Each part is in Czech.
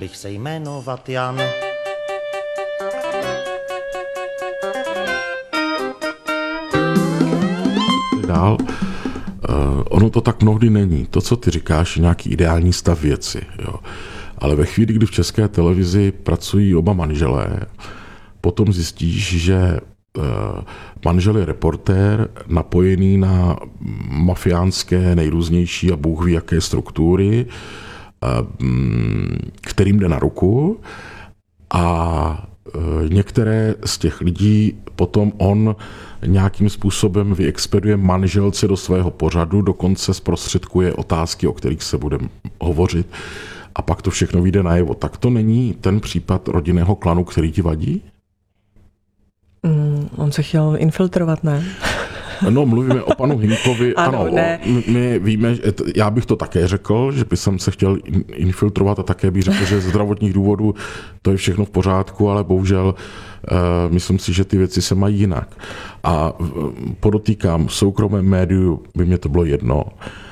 bych se jmenovat Jan. Dál. Ono to tak mnohdy není. To, co ty říkáš, je nějaký ideální stav věci. Jo. Ale ve chvíli, kdy v České televizi pracují oba manželé, potom zjistíš, že manžel je reportér napojený na mafiánské nejrůznější a Bůh ví jaké struktury, kterým jde na ruku, a některé z těch lidí potom on nějakým způsobem vyexpeduje manželce do svého pořadu, dokonce zprostředkuje otázky, o kterých se budeme hovořit, a pak to všechno vyjde najevo. Tak to není ten případ rodinného klanu, který ti vadí? On se chtěl infiltrovat, ne? No, mluvíme o panu Hinkovi. Ano, ne. My víme, já bych to také řekl, že by jsem se chtěl infiltrovat, a také bych řekl, že z zdravotních důvodů to je všechno v pořádku, ale bohužel myslím si, že ty věci se mají jinak. A podotýkám, v soukromém médiu by mě to bylo jedno.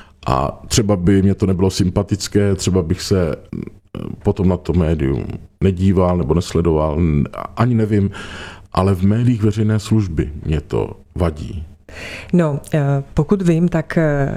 A třeba by mě to nebylo sympatické, třeba bych se potom na to médium nedíval nebo nesledoval, ani nevím, ale v médiích veřejné služby mě to vadí. No, pokud vím, tak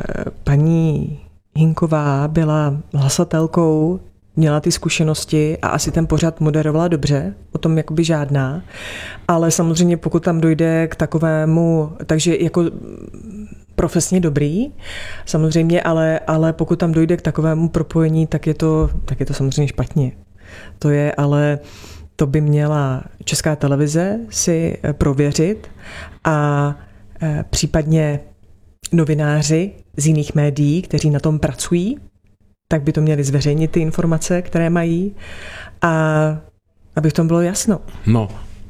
paní Hinková byla hlasatelkou, měla ty zkušenosti a asi ten pořad moderovala dobře, o tom jakoby žádná, ale samozřejmě pokud tam dojde k takovému, takže jako profesně dobrý, samozřejmě, ale pokud tam dojde k takovému propojení, tak je to samozřejmě špatně. To je ale, to by měla Česká televize si prověřit a případně novináři z jiných médií, kteří na tom pracují, tak by to měli zveřejnit ty informace, které mají, a aby v tom bylo jasno. No,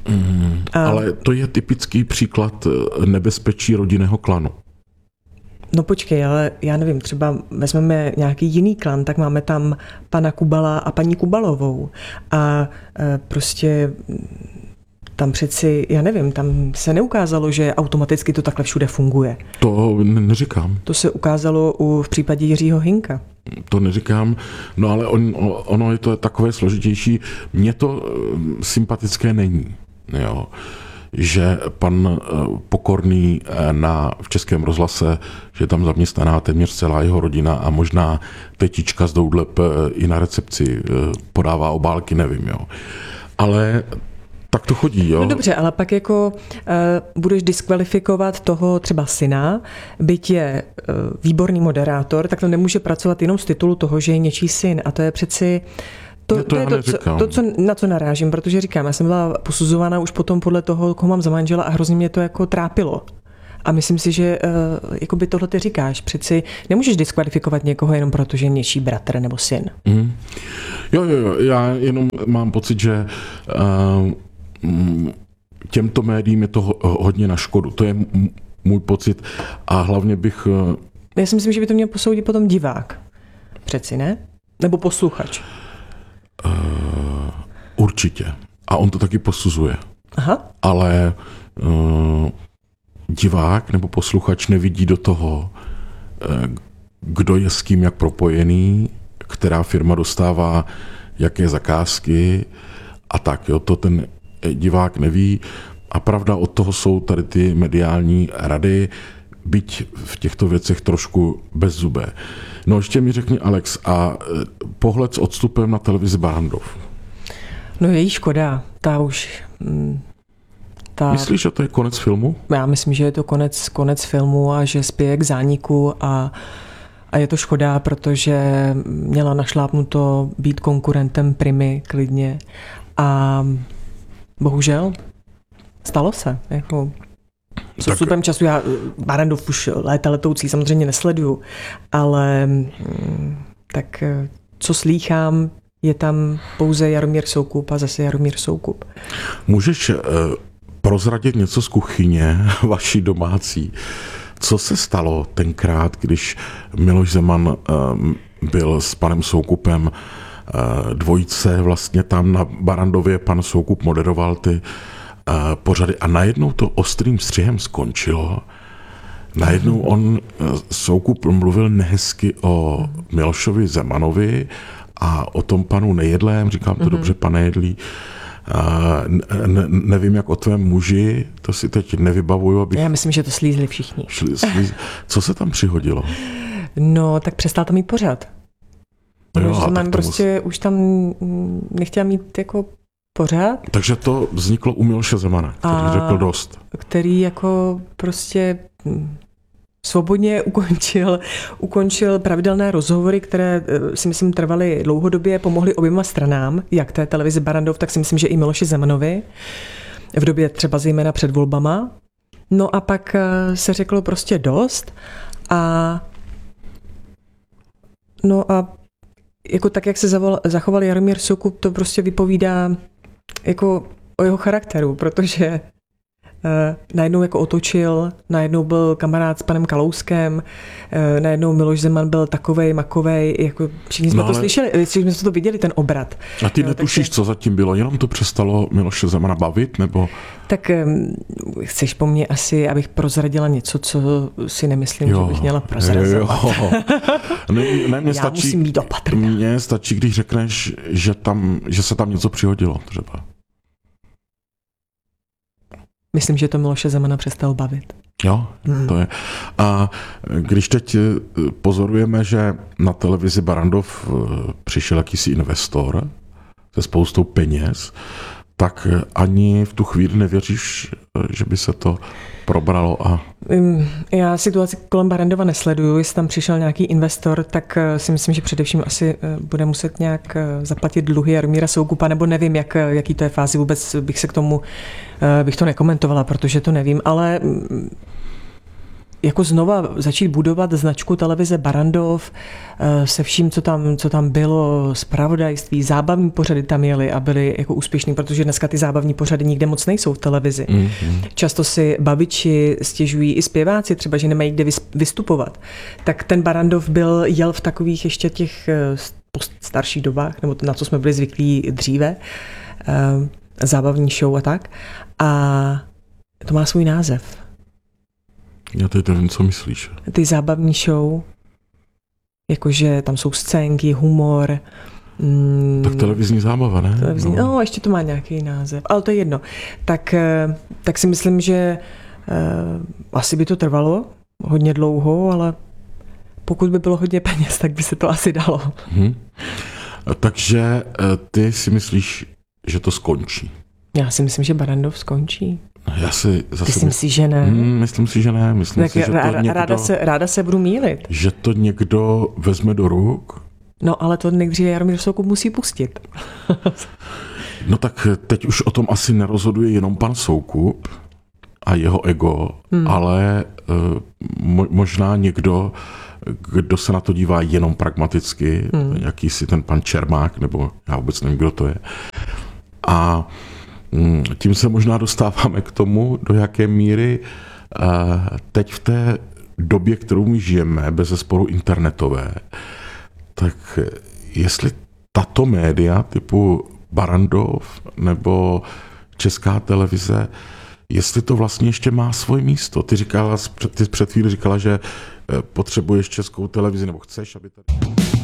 ale to je typický příklad nebezpečí rodinného klanu. No počkej, ale já nevím, třeba vezmeme nějaký jiný klan, tak máme tam pana Kubala a paní Kubalovou a prostě tam přeci, já nevím, tam se neukázalo, že automaticky to takhle všude funguje. To neříkám. To se ukázalo v případě Jiřího Hinka. To neříkám, no ale ono je to takové složitější. Mně to sympatické není, jo. Že pan Pokorný v Českém rozhlase, že je tam zaměstnaná téměř celá jeho rodina a možná tetička z Doudleb i na recepci podává obálky, nevím, jo. Ale tak to chodí, jo. No dobře, ale pak jako budeš diskvalifikovat toho třeba syna, byť je výborný moderátor, tak to nemůže pracovat jenom z titulu toho, že je něčí syn, a to je přeci to je na co narážím, protože říkám, já jsem byla posuzována už potom podle toho, koho mám za manžela, a hrozně mě to jako trápilo. A myslím si, že jakoby tohle ty říkáš. Přeci nemůžeš diskvalifikovat někoho jenom proto, že je něčí bratr nebo syn. Jo, já jenom mám pocit, že těmto médiím je to hodně na škodu. To je můj pocit a hlavně bych... Já si myslím, že by to měl posoudit potom divák. Přeci, ne? Nebo posluchač. Určitě. A on to taky posuzuje. Aha. Ale divák nebo posluchač nevidí do toho, kdo je s kým jak propojený, která firma dostává jaké zakázky a tak. Jo, to ten divák neví. A pravda, od toho jsou tady ty mediální rady, byť v těchto věcech trošku bezzubé. No ještě mi řekni, Alex, a pohled s odstupem na televizi Barrandov. No je jí škoda, ta už... Myslíš, že to je konec filmu? Já myslím, že je to konec filmu a že spěje k zániku a je to škoda, protože měla našlápnuto být konkurentem Primy klidně a bohužel stalo se. Jako s odstupem času já Barrandov už léta letoucí samozřejmě nesleduju, ale tak co slýchám, je tam pouze Jaromír Soukup a zase Jaromír Soukup. Můžeš prozradit něco z kuchyně vaší domácí? Co se stalo tenkrát, když Miloš Zeman byl s panem Soukupem dvojice, vlastně tam na Barrandově pan Soukup moderoval ty pořady a najednou to ostrým střihem skončilo. Najednou on, Soukup, mluvil nehezky o Milošovi Zemanovi A o tom panu Nejedlém, říkám to dobře, pane Jedlý, nevím, jak o tvém muži, to si teď nevybavuju, abych... Já myslím, že to slízli všichni. Co se tam přihodilo? No, tak přestal tam mít pořad. Jo, prostě už tam nechtěla mít jako pořad. Takže to vzniklo u Miloše Zemana, který řekl dost. Který jako prostě svobodně ukončil pravidelné rozhovory, které si myslím trvaly dlouhodobě, pomohly oběma stranám, jak té televizi Barrandov, tak si myslím, že i Miloši Zemanovi, v době třeba zejména před volbama. No a pak se řeklo prostě dost a jako tak, jak se zachoval Jaromír Soukup, to prostě vypovídá jako o jeho charakteru, protože najednou jako otočil, najednou byl kamarád s panem Kalouskem, najednou Miloš Zeman byl takovej, makovej, jako všichni jsme to slyšeli, všichni jsme to viděli, ten obrat. A ty netušíš, co zatím bylo, jenom to přestalo Miloše Zemana bavit, nebo? Tak chceš po mně asi, abych prozradila něco, co si nemyslím, že bych měla prozrazovat. Mně Já musím být opatrná. Mně stačí, když řekneš, že se tam něco přihodilo třeba. Myslím, že to Miloše Zemana přestal bavit. Jo, to je. A když teď pozorujeme, že na televizi Barrandov přišel jakýsi investor se spoustou peněz, tak ani v tu chvíli nevěříš, že by se to probralo a... Já situaci kolem Barrandova nesleduju, jestli tam přišel nějaký investor, tak si myslím, že především asi bude muset nějak zaplatit dluhy Jaromíra Soukupa, nebo nevím, jaký to je fázi, vůbec bych to nekomentovala, protože to nevím, ale jako znova začít budovat značku televize Barrandov se vším, co tam bylo, zpravodajství, zábavní pořady tam jeli a byly jako úspěšný, protože dneska ty zábavní pořady nikde moc nejsou v televizi. Často si babiči stěžují i zpěváci, třeba, že nemají kde vystupovat. Tak ten Barrandov jel v takových ještě těch starších dobách, nebo na co jsme byli zvyklí dříve, zábavní show a tak. A to má svůj název. Já teď nevím, co myslíš. Ty zábavní show, jakože tam jsou scénky, humor. Tak televizní zábava, ne? No, ještě to má nějaký název, ale to je jedno. Tak si myslím, že asi by to trvalo hodně dlouho, ale pokud by bylo hodně peněz, tak by se to asi dalo. Takže ty si myslíš, že to skončí? Já si myslím, že Barrandov skončí. Myslím si, že ne. Myslím si, že ne. Myslím si, že ráda se budu mýlit. Že to někdo vezme do ruk. No, ale to nejdříve Jaromír Soukup musí pustit. No tak teď už o tom asi nerozhoduje jenom pan Soukup a jeho ego, ale možná někdo, kdo se na to dívá jenom pragmaticky, jakýsi ten pan Čermák, nebo já vůbec nevím, kdo to je. A tím se možná dostáváme k tomu, do jaké míry teď v té době, kterou my žijeme, bezesporu internetové, tak jestli tato média typu Barrandov nebo Česká televize, jestli to vlastně ještě má svoje místo. Ty před chvíli říkala, že potřebuješ Českou televizi, nebo chceš, aby tady...